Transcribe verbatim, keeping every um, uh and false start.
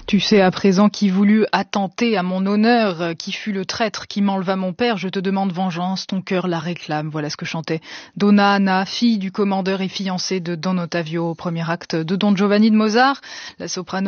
Tu sais à présent qui voulut attenter à mon honneur, qui fut le traître qui m'enleva mon père, je te demande vengeance, ton cœur la réclame. Voilà ce que chantait Donna Anna, fille du commandeur et fiancée de Don Ottavio au premier acte de Don Giovanni de Mozart. La soprano